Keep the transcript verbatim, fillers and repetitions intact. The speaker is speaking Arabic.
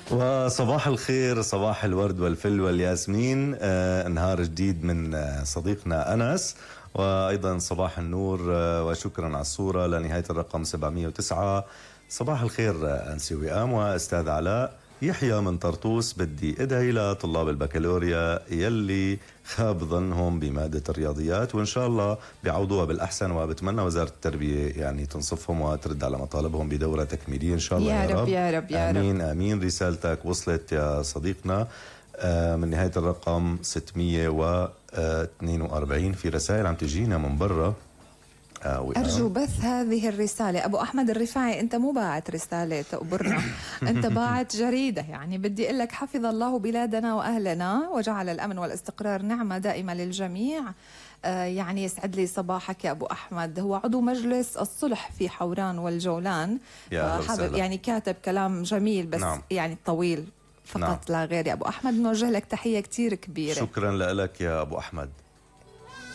وصباح الخير، صباح الورد والفل والياسمين. آه نهار جديد من آه صديقنا أنس، وأيضا صباح النور آه وشكرا على الصورة لنهاية الرقم سبعمئة وتسعة. صباح الخير آه أنسي وئام وأستاذ علاء. يحيى من طرطوس، بدي ادعي لطلاب البكالوريا يلي خاب ظنهم بمادة الرياضيات، وإن شاء الله بيعوضوها بالأحسن، وبتمنى وزارة التربية يعني تنصفهم وترد على مطالبهم بدورة تكميلية إن شاء الله. يا, يا رب, رب يا رب يا آمين رب. آمين. رسالتك وصلت يا صديقنا. آه من نهاية الرقم ستمئة واثنين وأربعين. في رسائل عم تجينا من برا. آه أرجو بث هذه الرسالة. أبو أحمد الرفاعي، أنت مو باعت رسالة تقبرنا، أنت باعت جريدة. يعني بدي أقول لك حفظ الله بلادنا وأهلنا وجعل الأمن والاستقرار نعمة دائمة للجميع. آه يعني يسعد لي صباحك يا أبو أحمد. هو عضو مجلس الصلح في حوران والجولان، حابب يعني كاتب كلام جميل بس نعم. يعني طويل فقط نعم. لا غير. يا أبو أحمد نوجه لك تحية كتير كبيرة. شكرا لك يا أبو أحمد.